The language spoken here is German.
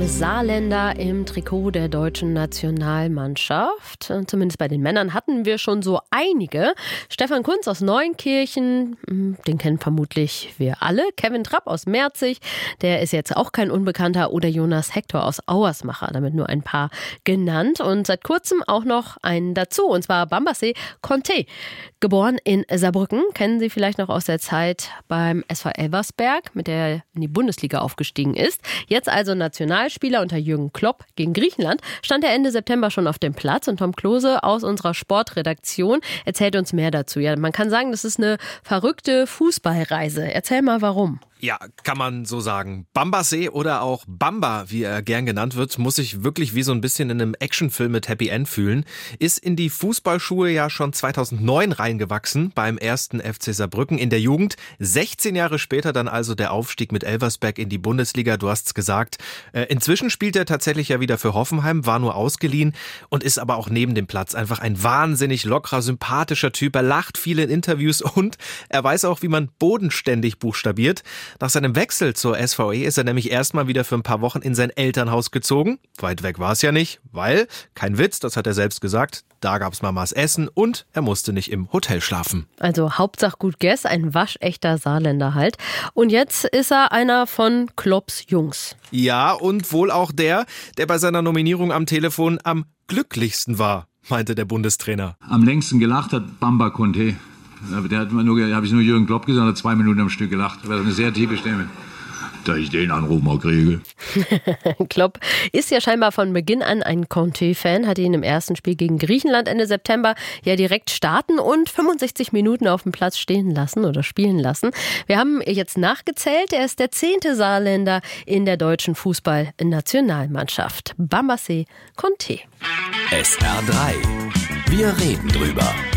einem Saarländer im Trikot der deutschen Nationalmannschaft. Zumindest bei den Männern hatten wir schon so einige. Stefan Kuntz aus Neunkirchen, den kennen vermutlich wir alle. Kevin Trapp aus Merzig, der ist jetzt auch kein Unbekannter. Oder Jonas Hector aus Auersmacher, damit nur ein paar genannt. Und seit kurzem auch noch einen dazu, und zwar Bambassé Conté. Geboren in Saarbrücken, kennen Sie vielleicht noch aus der Zeit beim SV Elversberg, mit der er in die Bundesliga aufgestiegen ist. Jetzt also Nationalspieler unter Jürgen Klopp gegen Griechenland, stand er Ende September schon auf dem Platz. Und Tom Klose aus unserer Sportredaktion erzählt uns mehr dazu. Ja, man kann sagen, das ist eine verrückte Fußballreise. Erzähl mal, warum. Ja, kann man so sagen. Bambassé oder auch Bamba, wie er gern genannt wird, muss sich wirklich wie so ein bisschen in einem Actionfilm mit Happy End fühlen. Ist in die Fußballschuhe ja schon 2009 reingewachsen beim ersten FC Saarbrücken in der Jugend. 16 Jahre später dann also der Aufstieg mit Elversberg in die Bundesliga, du hast's gesagt. Inzwischen spielt er tatsächlich ja wieder für Hoffenheim, war nur ausgeliehen und ist aber auch neben dem Platz einfach ein wahnsinnig lockerer, sympathischer Typ. Er lacht viel in Interviews und er weiß auch, wie man bodenständig buchstabiert. Nach seinem Wechsel zur SVE ist er nämlich erstmal wieder für ein paar Wochen in sein Elternhaus gezogen. Weit weg war es ja nicht, weil, kein Witz, das hat er selbst gesagt, da gab's Mamas Essen und er musste nicht im Hotel schlafen. Also Hauptsache gut Guess, ein waschechter Saarländer halt. Und jetzt ist er einer von Klopps Jungs. Ja, und wohl auch der bei seiner Nominierung am Telefon am glücklichsten war, meinte der Bundestrainer. Am längsten gelacht hat Bamba Conté. Der hat habe ich nur Jürgen Klopp gesagt, hat 2 Minuten am Stück gelacht. Das war eine sehr tiefe Stimme. Da ich den Anruf mal kriege. Klopp ist ja scheinbar von Beginn an ein Conté-Fan, hat ihn im ersten Spiel gegen Griechenland Ende September ja direkt starten und 65 Minuten auf dem Platz stehen lassen oder spielen lassen. Wir haben jetzt nachgezählt, er ist der 10. Saarländer in der deutschen Fußballnationalmannschaft. Bambassé Conté. SR3. Wir reden drüber.